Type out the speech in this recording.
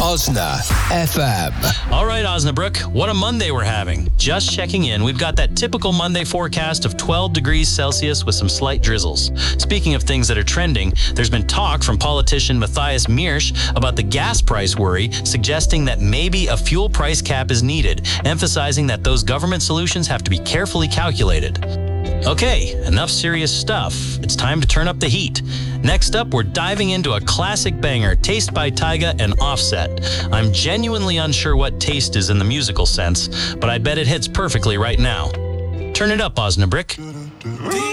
Osna FM. All right, Osnabrück, what a Monday we're having. Just checking in, we've got that typical Monday forecast of 12 degrees Celsius with some slight drizzles. Speaking of things that are trending, there's been talk from politician Matthias Miersch about the gas price worry, suggesting that maybe a fuel price cap is needed, emphasizing that those government solutions have to be carefully calculated. Okay, enough serious stuff. It's time to turn up the heat. Next up, we're diving into a classic banger, Taste by Tyga and Offset. I'm genuinely unsure what taste is in the musical sense, but I bet it hits perfectly right now. Turn it up, Osnabrück.